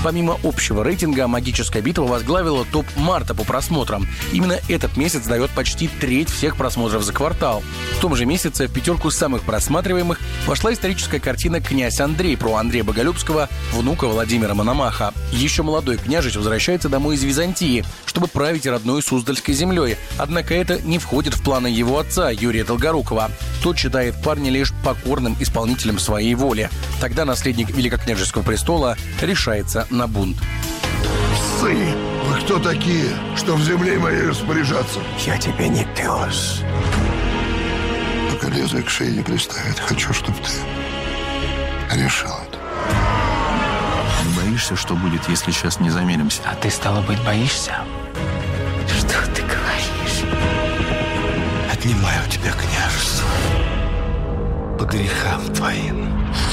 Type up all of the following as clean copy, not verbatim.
Помимо общего рейтинга, «Магическая битва» возглавила топ марта по просмотрам. Именно этот месяц дает почти треть всех просмотров за квартал. В том же месяце в пятерку самых просматриваемых вошла историческая картина «Князь Андрей» про Андрея Боголюбского, внука Владимира Мономаха. Еще молодой княжич возвращается домой из Византии, чтобы править родной Суздальской землей. Однако это не входит в планы его отца, Юрия Долгорукова. Тот считает парня лишь покорным исполнителем своей воли. Тогда наследник великокняжеского престола решается на бунт. Псы! Вы кто такие, что в земле моей распоряжаться? Я тебе не пес. Пока лезвие к шее не приставит, хочу, чтобы ты решил это. Не боишься, что будет, если сейчас не замеримся? А ты, стало быть, боишься? Что ты говоришь? Отнимаю у тебя княжество по грехам твоим.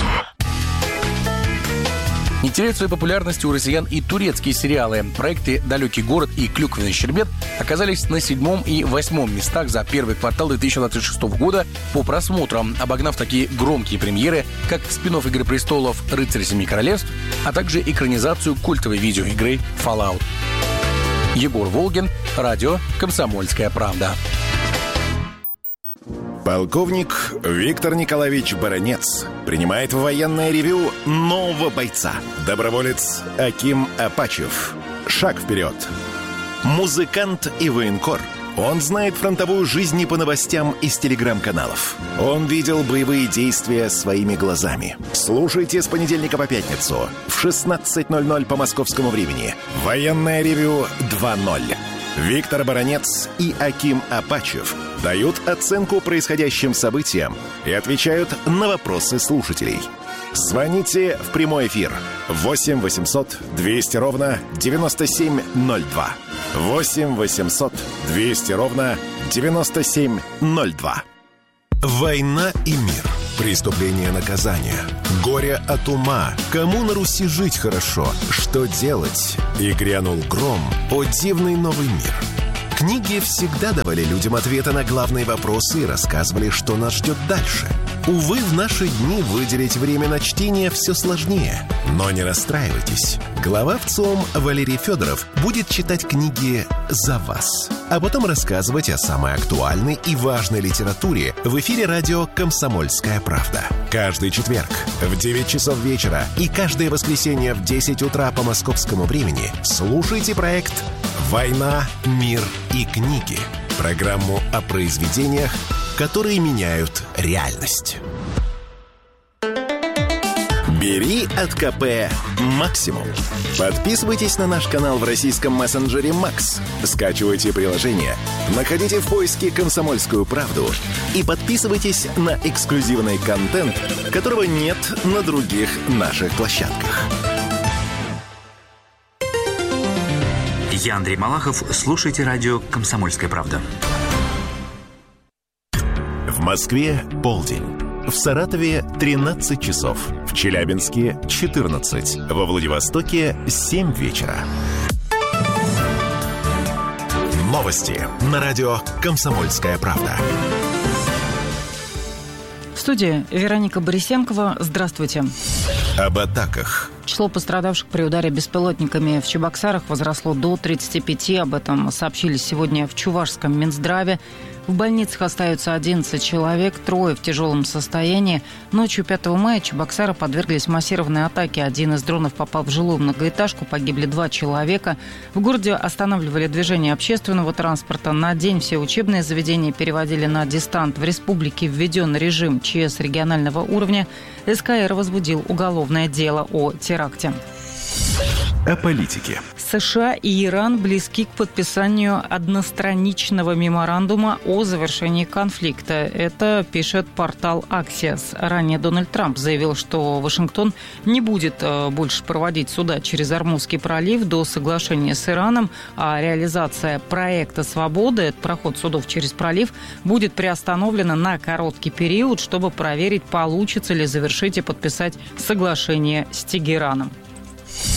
Не теряют своей популярности у россиян и турецкие сериалы. Проекты «Далекий город» и «Клюквенный щербет» оказались на 7 и 8 местах за первый квартал 2026 года по просмотрам, обогнав такие громкие премьеры, как спин-офф «Игры престолов» «Рыцарь семи королевств», а также экранизацию культовой видеоигры Fallout. Егор Волгин, радио «Комсомольская правда». Полковник Виктор Николаевич Баранец принимает в военное ревю нового бойца. Доброволец Аким Апачев. Шаг вперед. Музыкант и военкор. Он знает фронтовую жизнь не по новостям из телеграм-каналов. Он видел боевые действия своими глазами. Слушайте с понедельника по пятницу в 16:00 по московскому времени. Военное ревю 2.0. Виктор Баранец и Аким Апачев дают оценку происходящим событиям и отвечают на вопросы слушателей. Звоните в прямой эфир 8 800 200 ровно 9702. 8 800 200 ровно 9702. Война и мир. Преступление, наказание. Горе от ума. Кому на Руси жить хорошо? Что делать? И грянул гром. О, дивный новый мир. Книги всегда давали людям ответы на главные вопросы и рассказывали, что нас ждет дальше. Увы, в наши дни выделить время на чтение все сложнее. Но не расстраивайтесь. Глава ВЦИОМ Валерий Федоров будет читать книги за вас, а потом рассказывать о самой актуальной и важной литературе в эфире радио «Комсомольская правда». Каждый четверг в 9 часов вечера и каждое воскресенье в 10 утра по московскому времени слушайте проект «Война, мир и книги». Программу о произведениях, которые меняют реальность. Бери от КП максимум. Подписывайтесь на наш канал в российском мессенджере Макс. Скачивайте приложение, находите в поиске «Комсомольскую правду» и подписывайтесь на эксклюзивный контент, которого нет на других наших площадках. Я Андрей Малахов. Слушайте радио «Комсомольская правда». В Москве полдень. В Саратове 13 часов. В Челябинске 14. Во Владивостоке 7 вечера. Новости на радио «Комсомольская правда». В студии Вероника Борисенкова. Здравствуйте. Об атаках. Число пострадавших при ударе беспилотниками в Чебоксарах возросло до 35. Об этом сообщили сегодня в Чувашском Минздраве. В больницах остаются 11 человек, 3 в тяжелом состоянии. Ночью 5 мая Чебоксары подверглись массированной атаке. Один из дронов попал в жилую многоэтажку, погибли 2 человека. В городе останавливали движение общественного транспорта. На день все учебные заведения переводили на дистант. В республике введен режим ЧС регионального уровня. СКР возбудил уголовное дело о теракте. О политике. США и Иран близки к подписанию одностраничного меморандума о завершении конфликта. Это пишет портал Axios. Ранее Дональд Трамп заявил, что Вашингтон не будет больше проводить суда через Ормузский пролив до соглашения с Ираном, а реализация проекта «Свобода», это проход судов через пролив, будет приостановлена на короткий период, чтобы проверить, получится ли завершить и подписать соглашение с Тегераном.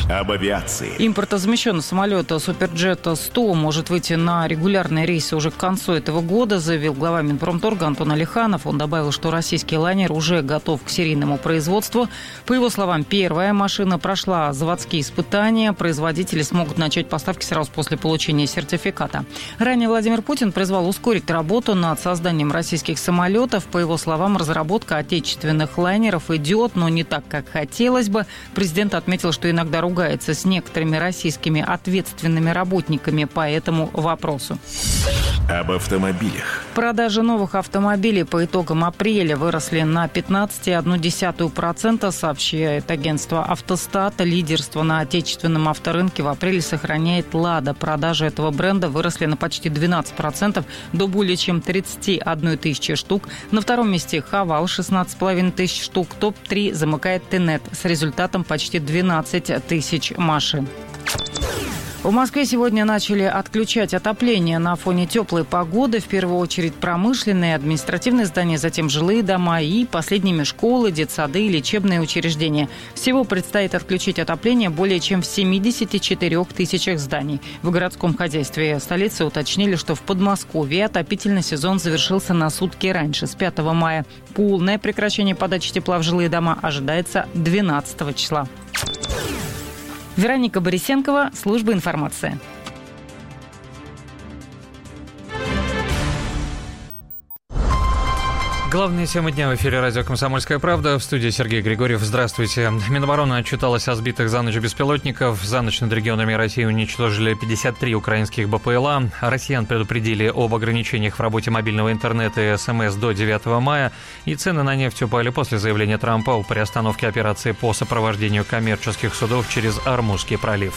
Об авиации. Импортозамещенный самолет Суперджет-100 может выйти на регулярные рейсы уже к концу этого года, заявил глава Минпромторга Антон Алиханов. Он добавил, что российский лайнер уже готов к серийному производству. По его словам, первая машина прошла заводские испытания. Производители смогут начать поставки сразу после получения сертификата. Ранее Владимир Путин призвал ускорить работу над созданием российских самолетов. По его словам, разработка отечественных лайнеров идет, но не так, как хотелось бы. Президент отметил, что иногда ругается с некоторыми российскими ответственными работниками по этому вопросу. Об автомобилях. Продажи новых автомобилей по итогам апреля выросли на 15,1%, сообщает агентство «Автостат». Лидерство на отечественном авторынке в апреле сохраняет «Лада». Продажи этого бренда выросли на почти 12%, до более чем 31 тысячи штук. На втором месте «Хавал» 16,5 тысяч штук. Топ-3 замыкает «Тенет» с результатом почти 12 тысяч машин. В Москве сегодня начали отключать отопление на фоне теплой погоды. В первую очередь промышленные, административные здания, затем жилые дома и последними школы, детсады и лечебные учреждения. Всего предстоит отключить отопление более чем в 74 тысячах зданий. В городском хозяйстве столицы уточнили, что в Подмосковье отопительный сезон завершился на сутки раньше, с 5 мая. Полное прекращение подачи тепла в жилые дома ожидается 12 числа. Вероника Борисенкова, служба информации. Главные темы дня в эфире радио «Комсомольская правда». В студии Сергей Григорьев. Здравствуйте. Минобороны отчиталась о сбитых за ночь беспилотников. За ночь над регионами России уничтожили 53 украинских БПЛА. Россиян предупредили об ограничениях в работе мобильного интернета и СМС до 9 мая. И цены на нефть упали после заявления Трампа о приостановке операции по сопровождению коммерческих судов через Ормузский пролив.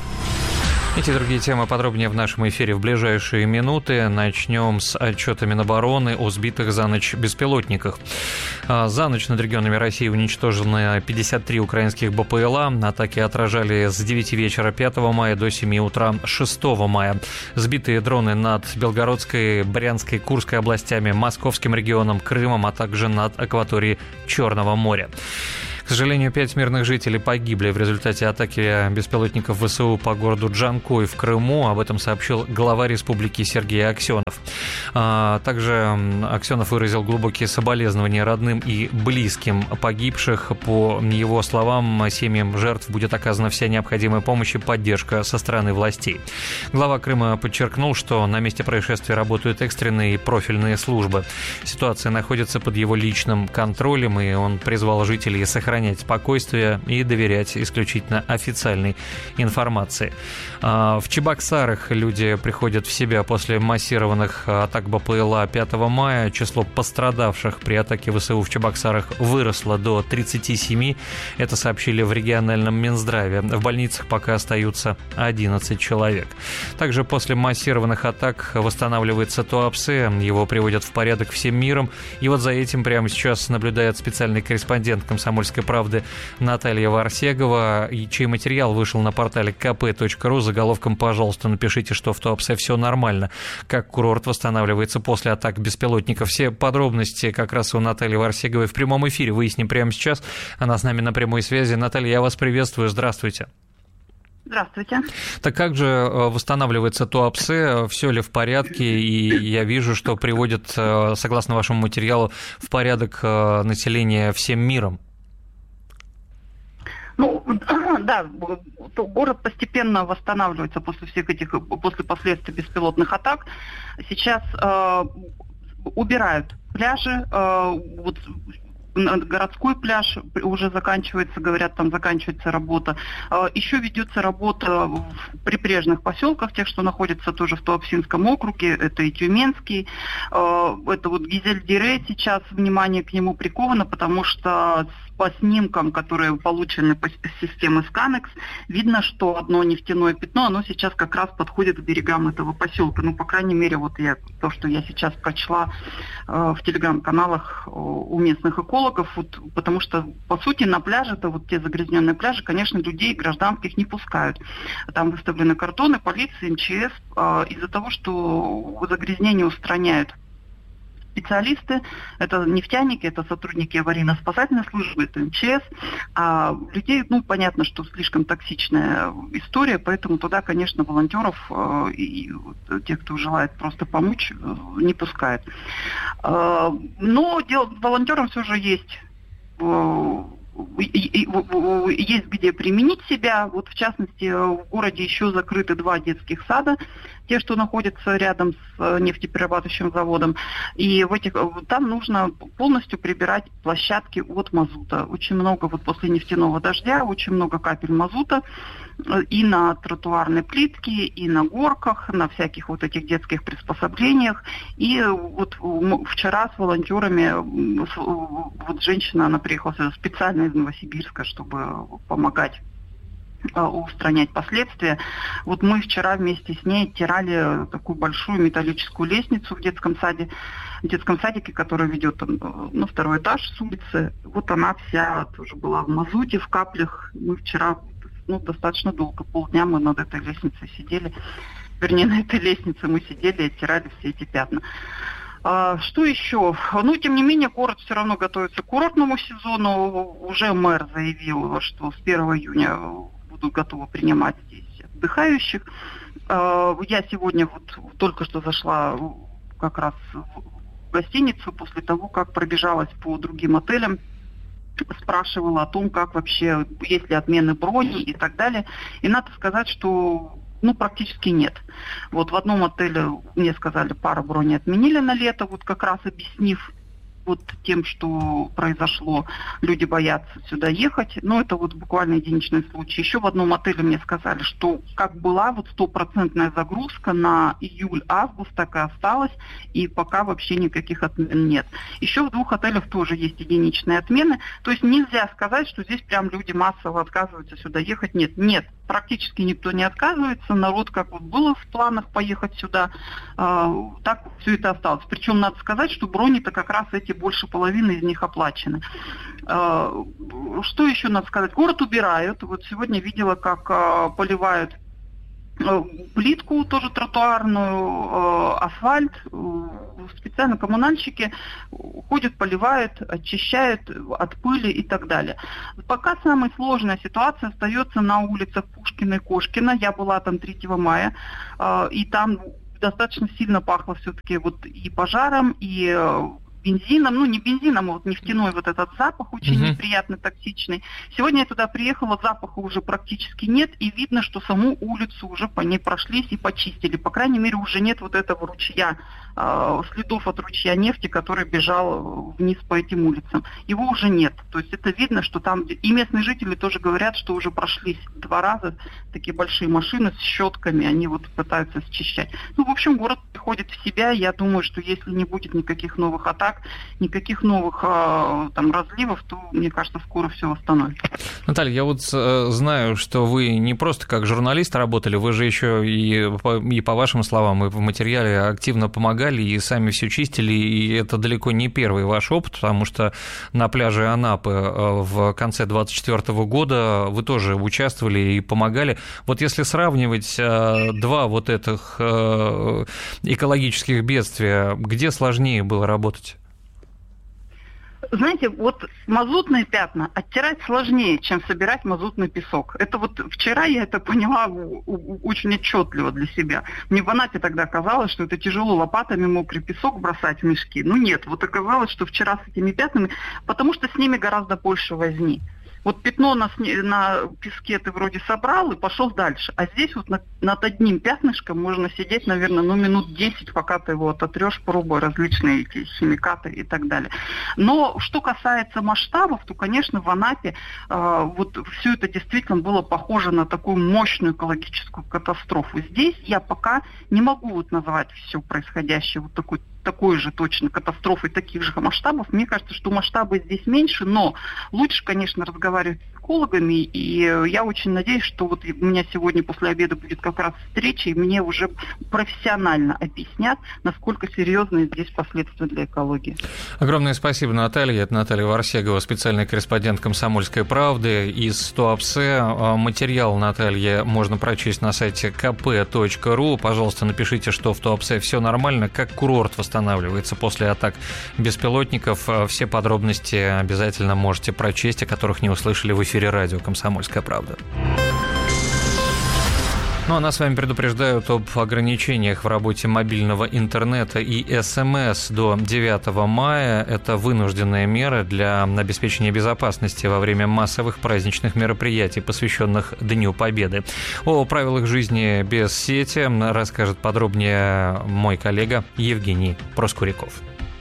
Эти и другие темы подробнее в нашем эфире в ближайшие минуты. Начнем с отчета Минобороны о сбитых за ночь беспилотниках. За ночь над регионами России уничтожены 53 украинских БПЛА. Атаки отражали с 9 вечера 5 мая до 7 утра 6 мая. Сбитые дроны над Белгородской, Брянской, Курской областями, Московским регионом, Крымом, а также над акваторией Черного моря. К сожалению, 5 мирных жителей погибли в результате атаки беспилотников ВСУ по городу Джанкой в Крыму. Об этом сообщил глава республики Сергей Аксенов. Также Аксенов выразил глубокие соболезнования родным и близким погибших. По его словам, семьям жертв будет оказана вся необходимая помощь и поддержка со стороны властей. Глава Крыма подчеркнул, что на месте происшествия работают экстренные и профильные службы. Ситуация находится под его личным контролем, и он призвал жителей сохранять спокойствие и доверять исключительно официальной информации. В Чебоксарах люди приходят в себя после массированных атак БПЛА 5 мая. Число пострадавших при атаке ВСУ в Чебоксарах выросло до 37. Это сообщили в региональном Минздраве. В больницах пока остаются 11 человек. Также после массированных атак восстанавливается Туапсе. Его приводят в порядок всем миром. И вот за этим прямо сейчас наблюдает специальный корреспондент «Комсомольской правды» Наталья Варсегова, чей материал вышел на портале kp.ru с заголовком «Пожалуйста, напишите, что в Туапсе все нормально. Как курорт восстанавливается после атак беспилотников». Все подробности как раз у Натальи Варсеговой в прямом эфире выясним прямо сейчас. Она с нами на прямой связи. Наталья, я вас приветствую. Здравствуйте. Здравствуйте. Так как же восстанавливается Туапсе? Все ли в порядке? И я вижу, что приводят, согласно вашему материалу, в порядок население всем миром. Ну, да, город постепенно восстанавливается после всех этих, после последствий беспилотных атак. Сейчас убирают пляжи, вот городской пляж уже заканчивается, говорят, там заканчивается работа. Еще ведется работа в прибрежных поселках, тех, что находятся тоже в Туапсинском округе, это и Тюменский. Это вот Гизельдире, сейчас внимание к нему приковано, потому что по снимкам, которые получены по системе Scanex, видно, что одно нефтяное пятно, оно сейчас как раз подходит к берегам этого поселка. Ну, по крайней мере, вот то, что я сейчас прочла в телеграм-каналах у местных экологов, вот, потому что, по сути, на пляже, это вот те загрязненные пляжи, конечно, людей гражданских не пускают. Там выставлены картоны, полиция, МЧС, из-за того, что загрязнение устраняют специалисты, это нефтяники, это сотрудники аварийно-спасательной службы, это МЧС. А людей, понятно, что слишком токсичная история, поэтому туда, конечно, волонтеров и тех, кто желает просто помочь, не пускают. Но волонтерам все же есть где применить себя. Вот в частности в городе еще закрыты 2 детских сада, те, что находятся рядом с нефтеперерабатывающим заводом. И там нужно полностью прибирать площадки от мазута. Очень много после нефтяного дождя, очень много капель мазута и на тротуарной плитке, и на горках, на всяких этих детских приспособлениях. И вчера с волонтерами женщина, она приехала сюда специально из Новосибирска, чтобы помогать устранять последствия. Мы вчера вместе с ней оттирали такую большую металлическую лестницу в детском садике, которая ведет на 2-й этаж с улицы. Она вся тоже была в мазуте, в каплях. Мы вчера достаточно долго, полдня мы над этой лестницей сидели. Вернее, на этой лестнице мы сидели и оттирали все эти пятна. Что еще? Тем не менее, город все равно готовится к курортному сезону. Уже мэр заявил, что с 1 июня будут готовы принимать здесь отдыхающих. Я сегодня только что зашла как раз в гостиницу после того, как пробежалась по другим отелям, спрашивала о том, как вообще, есть ли отмены брони и так далее. И надо сказать, что практически нет. В одном отеле мне сказали, пара брони отменили на лето, как раз объяснив тем, что произошло, люди боятся сюда ехать. Это буквально единичный случай. Еще в одном отеле мне сказали, что как была 100% загрузка на июль-август, так и осталась, и пока вообще никаких отмен нет. Еще в 2 отелях тоже есть единичные отмены. То есть нельзя сказать, что здесь прям люди массово отказываются сюда ехать. Нет. Практически никто не отказывается. Народ, как было в планах поехать сюда, так все это осталось. Причем надо сказать, что брони-то как раз эти больше половины из них оплачены. Что еще надо сказать? Город убирают. Сегодня видела, как поливают плитку, тоже тротуарную, асфальт. Специально коммунальщики ходят, поливают, очищают от пыли и так далее. Пока самая сложная ситуация остается на улицах Пушкина и Кошкина. Я была там 3 мая, и там достаточно сильно пахло все-таки и пожаром, и бензином, не бензином, а нефтяной этот запах очень неприятный, токсичный. Сегодня я туда приехала, запаха уже практически нет, и видно, что саму улицу уже по ней прошлись и почистили. По крайней мере, уже нет этого ручья, следов от ручья нефти, который бежал вниз по этим улицам. Его уже нет. То есть это видно, что там... И местные жители тоже говорят, что уже прошлись 2 раза такие большие машины с щетками, они пытаются счищать. В общем, город приходит в себя. Я думаю, что если не будет никаких новых атак, никаких новых разливов, то, мне кажется, скоро все восстановится. Наталья, я знаю, что вы не просто как журналист работали, вы же еще и по вашим словам, и в материале активно помогали, и сами все чистили, и это далеко не первый ваш опыт, потому что на пляже Анапы в конце 2024 года вы тоже участвовали и помогали. Если сравнивать 2 этих экологических бедствия, где сложнее было работать? Знаете, мазутные пятна оттирать сложнее, чем собирать мазутный песок. Это вчера я это поняла очень отчетливо для себя. Мне в Анапе тогда казалось, что это тяжело лопатами мокрый песок бросать в мешки. Нет, оказалось, что вчера с этими пятнами, потому что с ними гораздо больше возни. Пятно на песке ты вроде собрал и пошел дальше. А здесь над одним пятнышком можно сидеть, наверное, минут 10, пока ты его ототрешь, пробуя различные эти химикаты и так далее. Но что касается масштабов, то, конечно, в Анапе все это действительно было похоже на такую мощную экологическую катастрофу. Здесь я пока не могу назвать все происходящее такой же точно катастрофой таких же масштабов. Мне кажется, что масштабы здесь меньше, но лучше, конечно, разговаривать психологами, и я очень надеюсь, что вот у меня сегодня после обеда будет как раз встреча, и мне уже профессионально объяснят, насколько серьезные здесь последствия для экологии. Огромное спасибо, Наталья. Это Наталья Варсегова, специальный корреспондент «Комсомольской правды» из Туапсе. Материал Натальи можно прочесть на сайте kp.ru. Пожалуйста, напишите, что в Туапсе все нормально, как курорт восстанавливается после атак беспилотников. Все подробности обязательно можете прочесть, о которых не услышали в эфире радио «Комсомольская правда». Ну а нас с вами предупреждают об ограничениях в работе мобильного интернета и СМС до 9 мая. Это вынужденная мера для обеспечения безопасности во время массовых праздничных мероприятий, посвященных Дню Победы. О правилах жизни без сети расскажет подробнее мой коллега Евгений Проскуряков.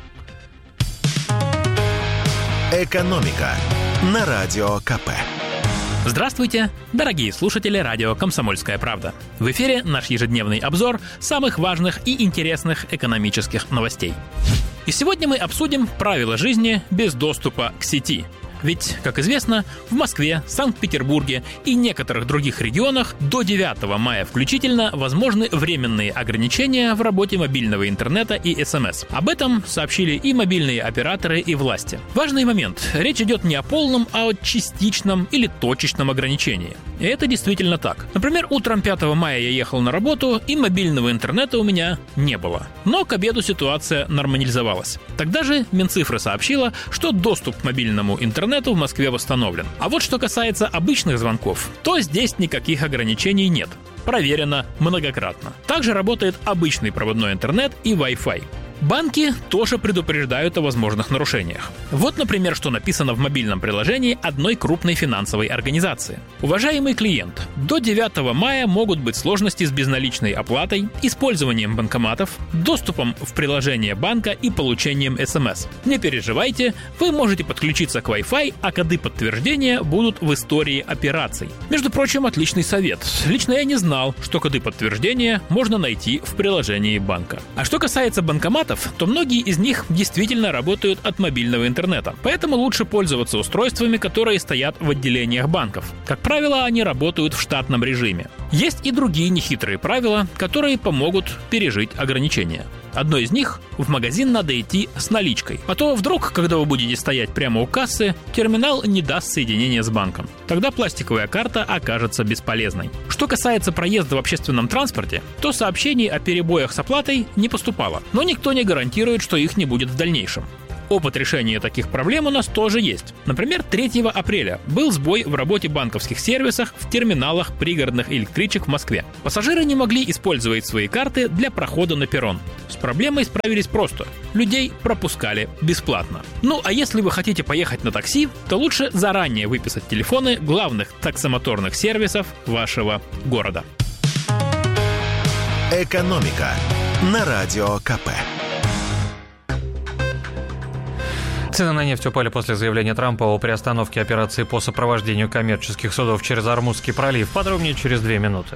«Экономика» на Радио КП. Здравствуйте, дорогие слушатели радио «Комсомольская правда». В эфире наш ежедневный обзор самых важных и интересных экономических новостей. И сегодня мы обсудим правила жизни без доступа к сети. Ведь, как известно, в Москве, Санкт-Петербурге и некоторых других регионах до 9 мая включительно возможны временные ограничения в работе мобильного интернета и СМС. Об этом сообщили и мобильные операторы, и власти. Важный момент. Речь идет не о полном, а о частичном или точечном ограничении. И это действительно так. Например, утром 5 мая я ехал на работу, и мобильного интернета у меня не было. Но к обеду ситуация нормализовалась. Тогда же Минцифры сообщила, что доступ к мобильному интернету в Москве восстановлен. А вот что касается обычных звонков, то здесь никаких ограничений нет. Проверено многократно. Также работает обычный проводной интернет и Wi-Fi. Банки тоже предупреждают о возможных нарушениях. Вот, например, что написано в мобильном приложении одной крупной финансовой организации. Уважаемый клиент, до 9 мая могут быть сложности с безналичной оплатой, использованием банкоматов, доступом в приложение банка и получением СМС. Не переживайте, вы можете подключиться к Wi-Fi, а коды подтверждения будут в истории операций. Между прочим, отличный совет. Лично я не знал, что коды подтверждения можно найти в приложении банка. А что касается банкоматов, то многие из них действительно работают от мобильного интернета. Поэтому лучше пользоваться устройствами, которые стоят в отделениях банков. Как правило, они работают в штатном режиме. Есть и другие нехитрые правила, которые помогут пережить ограничения. Одно из них – в магазин надо идти с наличкой. А то вдруг, когда вы будете стоять прямо у кассы, терминал не даст соединения с банком. Тогда пластиковая карта окажется бесполезной. Что касается проезда в общественном транспорте, то сообщений о перебоях с оплатой не поступало. Но никто не гарантирует, что их не будет в дальнейшем. Опыт решения таких проблем у нас тоже есть. Например, 3 апреля был сбой в работе банковских сервисов в терминалах пригородных электричек в Москве. Пассажиры не могли использовать свои карты для прохода на перрон. С проблемой справились просто. Людей пропускали бесплатно. Ну а если вы хотите поехать на такси, то лучше заранее выписать телефоны главных таксомоторных сервисов вашего города. «Экономика» на Радио КП. Цены на нефть упали после заявления Трампа о приостановке операции по сопровождению коммерческих судов через Ормузский пролив. Подробнее через 2 минуты.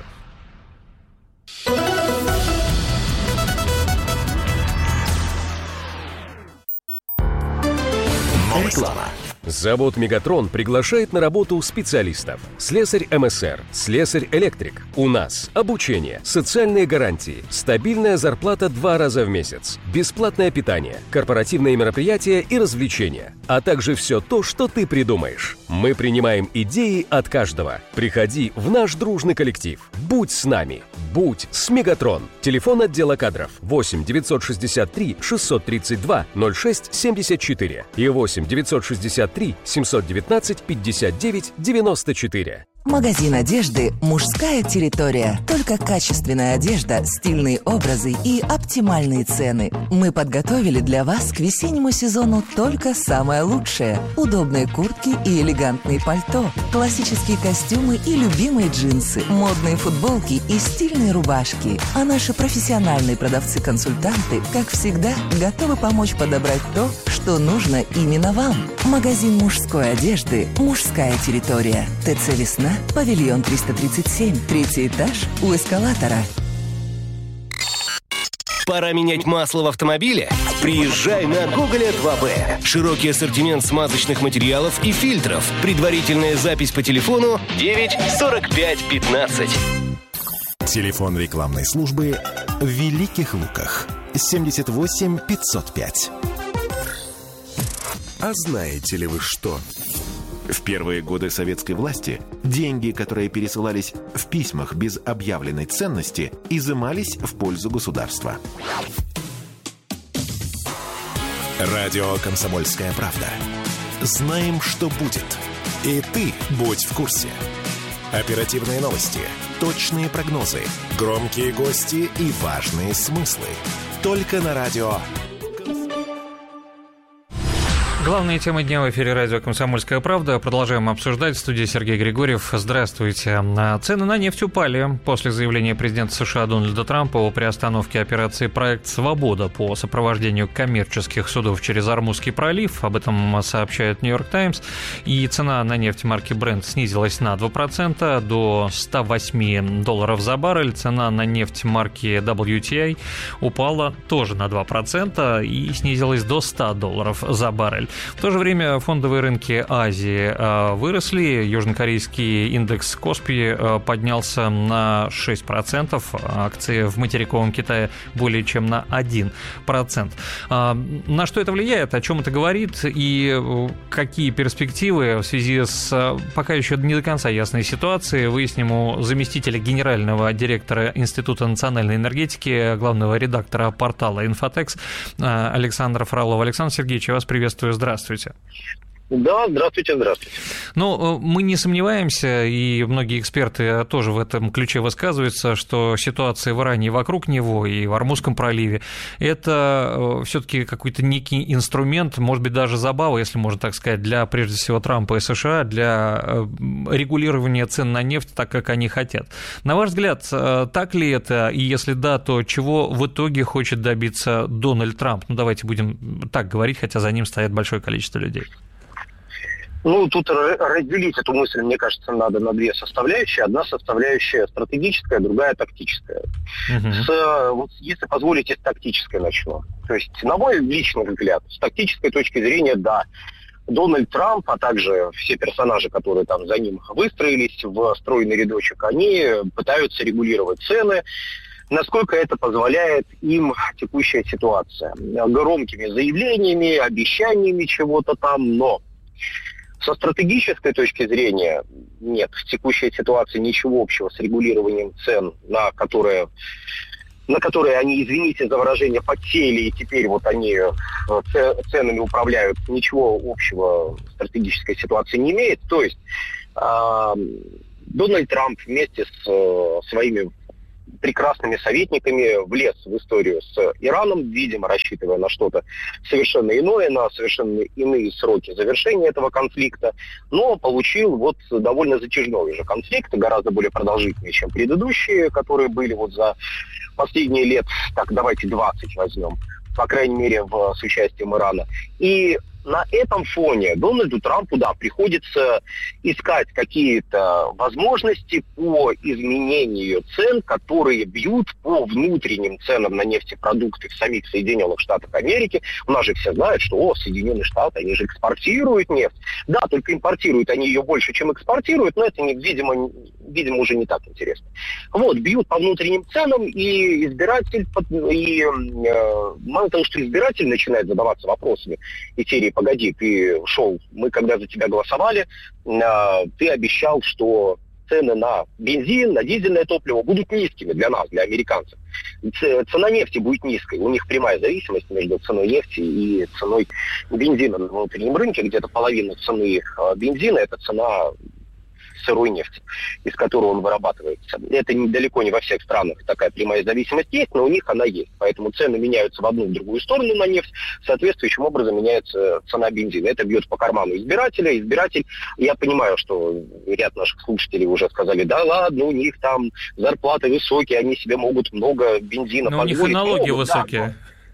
Реклама. Завод «Мегатрон» приглашает на работу специалистов. Слесарь МСР, слесарь-электрик. У нас обучение, социальные гарантии, стабильная зарплата 2 раза в месяц, бесплатное питание, корпоративные мероприятия и развлечения, а также все то, что ты придумаешь. Мы принимаем идеи от каждого. Приходи в наш дружный коллектив. Будь с нами. Будь с «Мегатрон». Телефон отдела кадров 8 963 632 06 74 и 8 963 719 59 94. Магазин одежды «Мужская территория». Только качественная одежда, стильные образы и оптимальные цены. Мы подготовили для вас к весеннему сезону только самое лучшее. Удобные куртки и элегантные пальто, классические костюмы и любимые джинсы, модные футболки и стильные рубашки. А наши профессиональные продавцы-консультанты, как всегда, готовы помочь подобрать то, что нужно именно вам. Магазин мужской одежды «Мужская территория». ТЦ «Весна», павильон 337, 3-й этаж, у эскалатора. Пора менять масло в автомобиле? Приезжай на Гоголя 2Б. Широкий ассортимент смазочных материалов и фильтров. Предварительная запись по телефону 9 45 15. Телефон рекламной службы в Великих Луках 78 505. А знаете ли вы что? В первые годы советской власти деньги, которые пересылались в письмах без объявленной ценности, изымались в пользу государства. Радио «Комсомольская правда». Знаем, что будет. И ты будь в курсе. Оперативные новости, точные прогнозы, громкие гости и важные смыслы. Только на радио. Главные темы дня в эфире радио «Комсомольская правда». Продолжаем обсуждать. В студии Сергей Григорьев. Здравствуйте. Цены на нефть упали после заявления президента США Дональда Трампа о приостановке операции «Проект Свобода» по сопровождению коммерческих судов через Ормузский пролив. Об этом сообщает «Нью-Йорк Таймс». И цена на нефть марки Brent снизилась на 2% до $108 за баррель. Цена на нефть марки WTI упала тоже на 2% и снизилась до $100 за баррель. В то же время фондовые рынки Азии выросли. Южнокорейский индекс Коспи поднялся на 6%. Акции в материковом Китае более чем на 1%. На что это влияет? О чем это говорит? И какие перспективы в связи с пока еще не до конца ясной ситуацией, выясним у заместителя генерального директора Института национальной энергетики, главного редактора портала «Инфотекс» Александра Фролова. Александр Сергеевич, я вас приветствую. Здравствуйте. Да, здравствуйте. Ну, мы не сомневаемся, и многие эксперты тоже в этом ключе высказываются, что ситуация в Иране и вокруг него, и в Ормузском проливе, это все-таки какой-то некий инструмент, может быть, даже забава, если можно так сказать, для, прежде всего, Трампа и США, для регулирования цен на нефть так, как они хотят. На ваш взгляд, так ли это, и если да, то чего в итоге хочет добиться Дональд Трамп? Ну, давайте будем так говорить, хотя за ним стоит большое количество людей. Ну, тут разделить эту мысль, мне кажется, надо на две составляющие. Одна составляющая стратегическая, другая тактическая. Вот, если позволите, с тактической начну. То есть, на мой личный взгляд, с тактической точки зрения, да, Дональд Трамп, а также все персонажи, которые там за ним выстроились в стройный рядочек, они пытаются регулировать цены, насколько это позволяет им текущая ситуация. Громкими заявлениями, обещаниями чего-то там, но со стратегической точки зрения нет, в текущей ситуации ничего общего с регулированием цен, на которые они, извините за выражение, подсели, и теперь вот они ценами управляют, ничего общего в стратегической ситуации не имеет. То есть Дональд Трамп вместе с своими прекрасными советниками влез в историю с Ираном, видимо, рассчитывая на что-то совершенно иное, на совершенно иные сроки завершения этого конфликта, но получил вот довольно затяжной уже конфликт, гораздо более продолжительный, чем предыдущие, которые были вот за последние лет, так, давайте 20 возьмем, по крайней мере, с участием Ирана. И на этом фоне Дональду Трампу, да, приходится искать какие-то возможности по изменению цен, которые бьют по внутренним ценам на нефтепродукты в самих Соединенных Штатах Америки. У нас же все знают, что Соединенные Штаты, они же экспортируют нефть. Да, только импортируют они ее больше, чем экспортируют, но это, видимо, уже не так интересно. Вот, бьют по внутренним ценам, и избиратель, мало того, что избиратель начинает задаваться вопросами из серии: погоди, ты шел, мы когда за тебя голосовали, ты обещал, что цены на бензин, на дизельное топливо будут низкими для нас, для американцев. Цена нефти будет низкой. У них прямая зависимость между ценой нефти и ценой бензина на внутреннем рынке. Где-то половина цены бензина – это цена сырой нефти, из которой он вырабатывается. Это далеко не во всех странах такая прямая зависимость есть, но у них она есть. Поэтому цены меняются в одну и в другую сторону на нефть, соответствующим образом меняется цена бензина. Это бьет по карману избирателя. Избиратель, я понимаю, что ряд наших слушателей уже сказали: да ладно, у них там зарплаты высокие, они себе могут много бензина позволить. Но у них и налоги высокие. Да,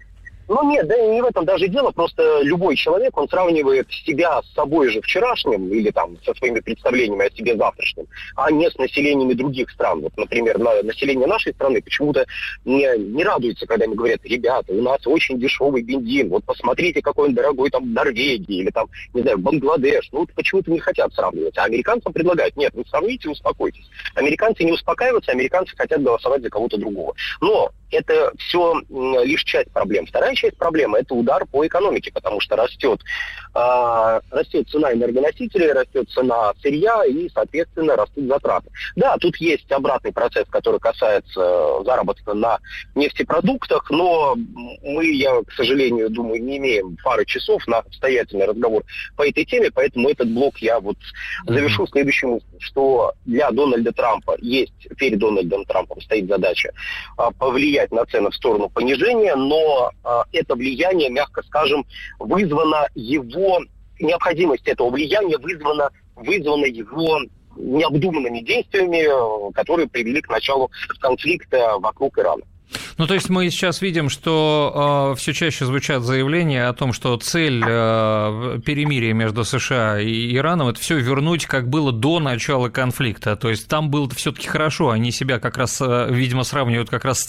Ну нет, да не в этом даже дело, просто любой человек, он сравнивает себя с собой же вчерашним или там со своими представлениями о себе завтрашним, а не с населениями других стран. Вот, например, население нашей страны почему-то не радуется, когда им говорят: ребята, у нас очень дешевый бензин, вот посмотрите, какой он дорогой там в Норвегии или там, не знаю, Бангладеш. Ну, почему-то не хотят сравнивать. А американцам предлагают: нет, вы сравните, успокойтесь. Американцы не успокаиваются, американцы хотят голосовать за кого-то другого. Но это все лишь часть проблем. Вторая часть проблемы – это удар по экономике, потому что растет цена энергоносителей, растет цена сырья и, соответственно, растут затраты. Да, тут есть обратный процесс, который касается заработка на нефтепродуктах, но я, к сожалению, думаю, не имеем пары часов на обстоятельный разговор по этой теме, поэтому этот блок я завершу следующей мыслью, что для Дональда Трампа перед Дональдом Трампом стоит задача повлиять на цены в сторону понижения, но это влияние, мягко скажем, необходимость этого влияния вызвана его необдуманными действиями, которые привели к началу конфликта вокруг Ирана. Ну, то есть мы сейчас видим, что все чаще звучат заявления о том, что цель перемирия между США и Ираном – это все вернуть, как было до начала конфликта. То есть там было все-таки хорошо, они себя как раз, видимо, сравнивают как раз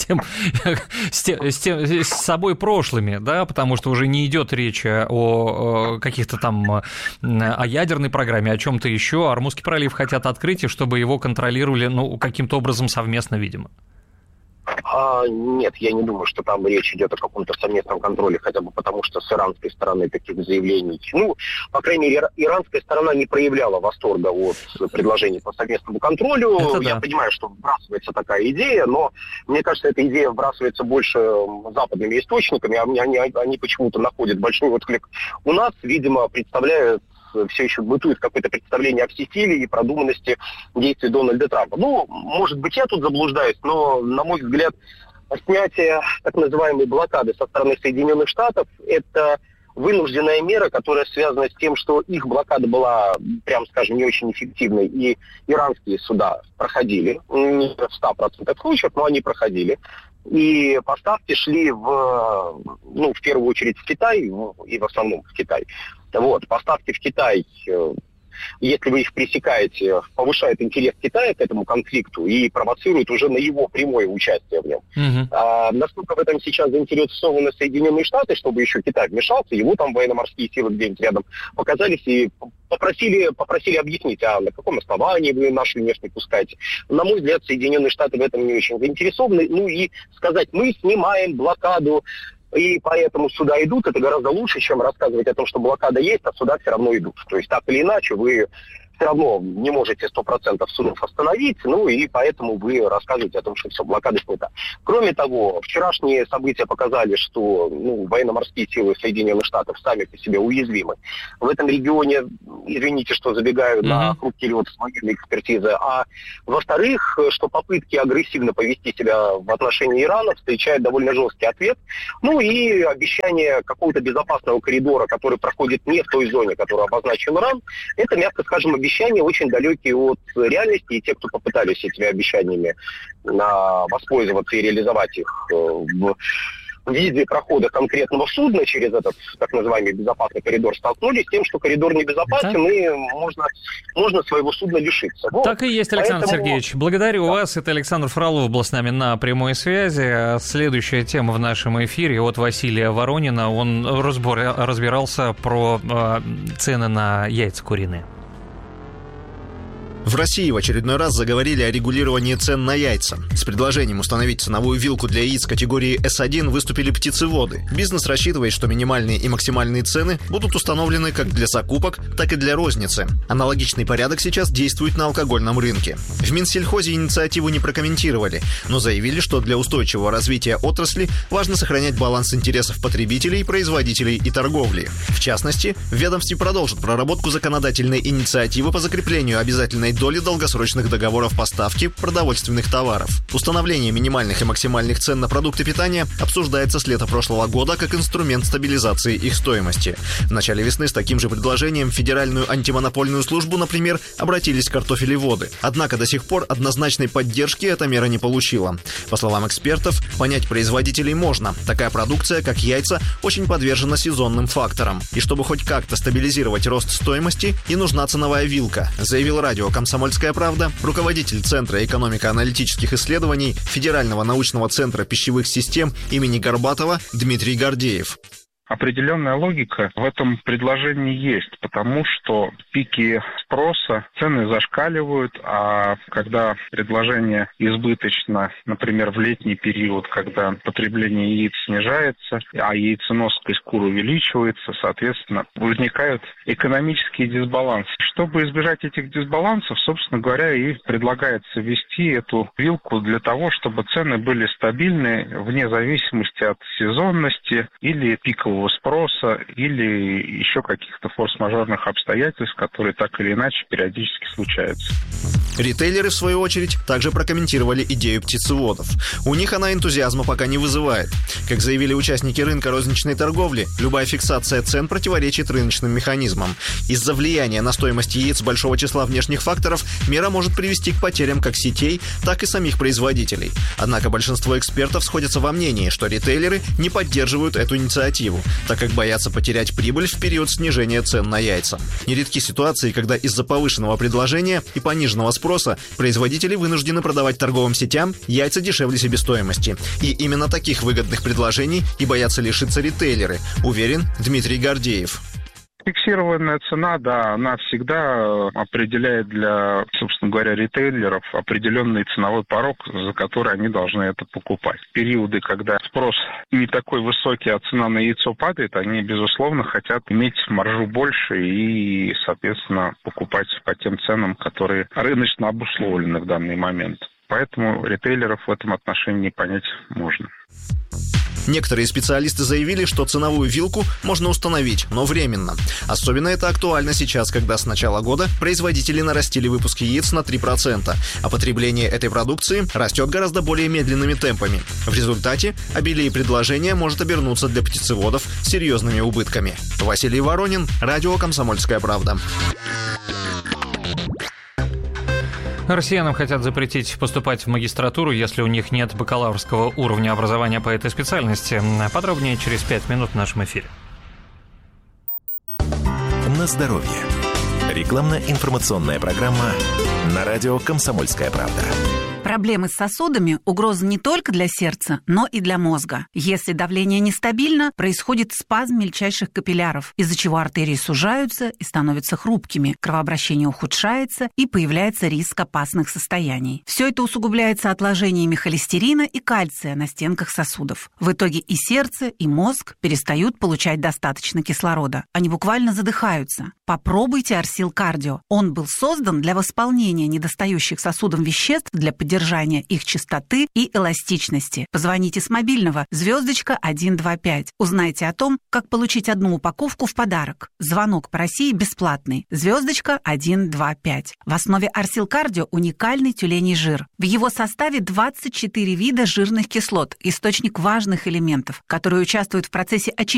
с собой прошлыми, да, потому что уже не идет речь о каких-то там о ядерной программе, о чем-то еще. Ормузский пролив хотят открыть, и чтобы его контролировали, каким-то образом совместно, видимо. Нет, я не думаю, что там речь идет о каком-то совместном контроле, хотя бы потому, что с иранской стороны таких заявлений... по крайней мере, иранская сторона не проявляла восторга от предложений по совместному контролю. Я понимаю, что вбрасывается такая идея, но мне кажется, эта идея вбрасывается больше западными источниками, они почему-то находят большой отклик у нас, видимо, представляют, все еще бытует какое-то представление о всесилии и продуманности действий Дональда Трампа. Может быть, я тут заблуждаюсь, но, на мой взгляд, снятие так называемой блокады со стороны Соединенных Штатов – это вынужденная мера, которая связана с тем, что их блокада была, прям скажем, не очень эффективной, и иранские суда проходили, не в 100% случаев, но они проходили. И поставки шли в первую очередь в Китай, и в основном в Китай. Поставки в Китай, если вы их пресекаете, повышает интерес Китая к этому конфликту и провоцирует уже на его прямое участие в нем. Насколько в этом сейчас заинтересованы Соединенные Штаты, чтобы еще Китай вмешался, его там военно-морские силы где-нибудь рядом показались и попросили объяснить, на каком основании вы нашу нефть не пускаете. На мой взгляд, Соединенные Штаты в этом не очень заинтересованы. И сказать: мы снимаем блокаду, и поэтому суда идут, это гораздо лучше, чем рассказывать о том, что блокада есть, а суда все равно идут. То есть так или иначе вы все равно не можете 100% судов остановить, и поэтому вы рассказываете о том, что все, блокада снята. Кроме того, вчерашние события показали, что военно-морские силы Соединенных Штатов сами по себе уязвимы. В этом регионе, извините, что забегаю на хрупкий лед с военной экспертизы, а во-вторых, что попытки агрессивно повести себя в отношении Ирана встречают довольно жесткий ответ, и обещание какого-то безопасного коридора, который проходит не в той зоне, которую обозначил Иран, это, мягко скажем, обещания очень далекие от реальности, и те, кто попытались этими обещаниями воспользоваться и реализовать их в виде прохода конкретного судна через этот так называемый безопасный коридор, столкнулись с тем, что коридор небезопасен, и можно своего судна лишиться. Так и есть, Александр Сергеевич. Благодарю вас. Это Александр Фролов был с нами на прямой связи. Следующая тема в нашем эфире от Василия Воронина. Он разбирался про цены на яйца куриные. В России в очередной раз заговорили о регулировании цен на яйца. С предложением установить ценовую вилку для яиц категории S1 выступили птицеводы. Бизнес рассчитывает, что минимальные и максимальные цены будут установлены как для закупок, так и для розницы. Аналогичный порядок сейчас действует на алкогольном рынке. В Минсельхозе инициативу не прокомментировали, но заявили, что для устойчивого развития отрасли важно сохранять баланс интересов потребителей, производителей и торговли. В частности, в ведомстве продолжат проработку законодательной инициативы по закреплению обязательной минимальной доли долгосрочных договоров поставки продовольственных товаров. Установление минимальных и максимальных цен на продукты питания обсуждается с лета прошлого года как инструмент стабилизации их стоимости. В начале весны с таким же предложением в Федеральную антимонопольную службу, например, обратились картофелеводы. Однако до сих пор однозначной поддержки эта мера не получила. По словам экспертов, понять производителей можно. Такая продукция, как яйца, очень подвержена сезонным факторам. И чтобы хоть как-то стабилизировать рост стоимости, и нужна ценовая вилка, заявил радио «Комсомольская правда» руководитель Центра экономико-аналитических исследований Федерального научного центра пищевых систем имени Горбатова Дмитрий Гордеев. Определенная логика в этом предложении есть, потому что пики спроса, цены зашкаливают, а когда предложение избыточно, например, в летний период, когда потребление яиц снижается, а яйценоскость кур увеличивается, соответственно, возникают экономические дисбалансы. Чтобы избежать этих дисбалансов, собственно говоря, и предлагается ввести эту вилку для того, чтобы цены были стабильны вне зависимости от сезонности или пикового спроса или еще каких-то форс-мажорных обстоятельств, которые так или иначе периодически случаются. Ритейлеры, в свою очередь, также прокомментировали идею птицеводов. У них она энтузиазма пока не вызывает. Как заявили участники рынка розничной торговли, любая фиксация цен противоречит рыночным механизмам. Из-за влияния на стоимость яиц большого числа внешних факторов мера может привести к потерям как сетей, так и самих производителей. Однако большинство экспертов сходятся во мнении, что ритейлеры не поддерживают эту инициативу, так как боятся потерять прибыль в период снижения цен на яйца. Нередки ситуации, когда из-за повышенного предложения и пониженного спроса производители вынуждены продавать торговым сетям яйца дешевле себестоимости. И именно таких выгодных предложений и боятся лишиться ритейлеры, уверен Дмитрий Гордеев. Фиксированная цена, да, она всегда определяет для, собственно говоря, ритейлеров определенный ценовой порог, за который они должны это покупать. В периоды, когда спрос не такой высокий, а цена на яйцо падает, они, безусловно, хотят иметь маржу больше и, соответственно, покупать по тем ценам, которые рыночно обусловлены в данный момент. Поэтому ритейлеров в этом отношении понять можно. Некоторые специалисты заявили, что ценовую вилку можно установить, но временно. Особенно это актуально сейчас, когда с начала года производители нарастили выпуск яиц на 3%, а потребление этой продукции растет гораздо более медленными темпами. В результате обилие предложения может обернуться для птицеводов серьезными убытками. Василий Воронин, радио «Комсомольская правда». Россиянам хотят запретить поступать в магистратуру, если у них нет бакалаврского уровня образования по этой специальности. Подробнее через 5 минут в нашем эфире. На здоровье. Рекламно-информационная программа на радио «Комсомольская правда». Проблемы с сосудами – угроза не только для сердца, но и для мозга. Если давление нестабильно, происходит спазм мельчайших капилляров, из-за чего артерии сужаются и становятся хрупкими, кровообращение ухудшается и появляется риск опасных состояний. Все это усугубляется отложениями холестерина и кальция на стенках сосудов. В итоге и сердце, и мозг перестают получать достаточно кислорода. Они буквально задыхаются. Попробуйте Арсил Кардио. Он был создан для восполнения недостающих сосудам веществ для поддержания их чистоты и эластичности. Позвоните с мобильного *125. Узнайте о том, как получить одну упаковку в подарок. Звонок по России бесплатный. *125. В основе Арсил Кардио уникальный тюленей жир. В его составе 24 вида жирных кислот, источник важных элементов, которые участвуют в процессе очищения